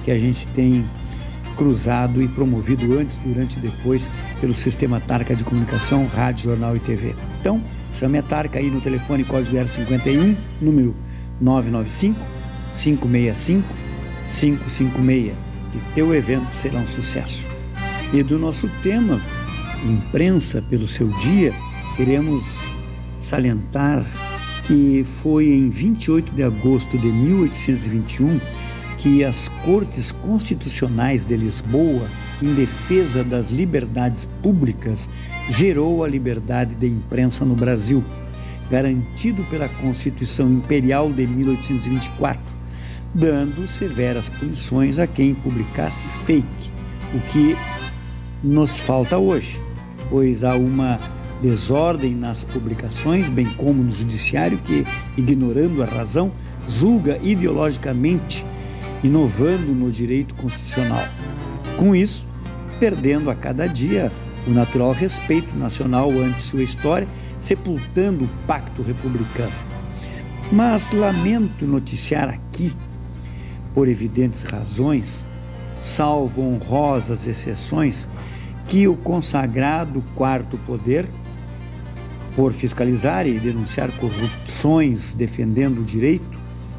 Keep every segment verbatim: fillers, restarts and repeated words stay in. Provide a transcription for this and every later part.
que a gente tem cruzado e promovido antes, durante e depois pelo Sistema Tarca de Comunicação, Rádio, Jornal e T V. Então, chame a Tarca aí no telefone código zero cinquenta e um, número nove nove cinco, cinco seis cinco, cinco cinco seis, e teu evento será um sucesso. E do nosso tema, imprensa pelo seu dia, queremos salientar que foi em vinte e oito de agosto de mil oitocentos e vinte e um que as Cortes Constitucionais de Lisboa, em defesa das liberdades públicas, gerou a liberdade de imprensa no Brasil, garantido pela Constituição Imperial de mil oitocentos e vinte e quatro, dando severas punições a quem publicasse fake, o que nos falta hoje, pois há uma desordem nas publicações, bem como no judiciário que, ignorando a razão, julga ideologicamente, inovando no direito constitucional. Com isso, perdendo a cada dia o natural respeito nacional ante sua história, sepultando o pacto republicano. Mas lamento noticiar aqui, por evidentes razões, salvo honrosas exceções, que o consagrado quarto poder, por fiscalizar e denunciar corrupções defendendo o direito,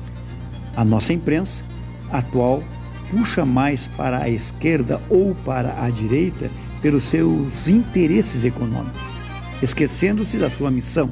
a nossa imprensa atual puxa mais para a esquerda ou para a direita pelos seus interesses econômicos, esquecendo-se da sua missão.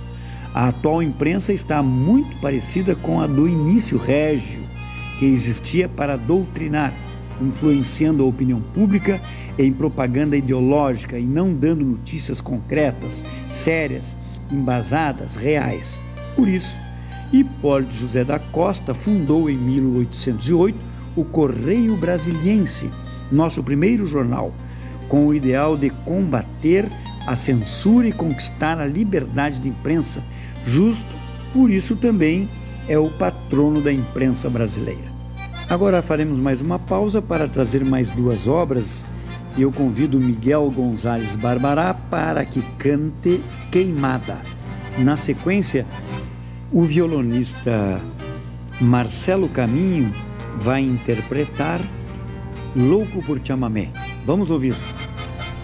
A atual imprensa está muito parecida com a do início régio, que existia para doutrinar, influenciando a opinião pública em propaganda ideológica e não dando notícias concretas, sérias, embasadas, reais. Por isso, Hipólito José da Costa fundou em mil oitocentos e oito o Correio Brasiliense, nosso primeiro jornal, com o ideal de combater a censura e conquistar a liberdade de imprensa. Justo por isso também é o patrono da imprensa brasileira. Agora faremos mais uma pausa para trazer mais duas obras e eu convido Miguel Gonzalez Barbará para que cante Queimada. Na sequência, o violonista Marcelo Caminho vai interpretar Louco por Chamamé. Vamos ouvir.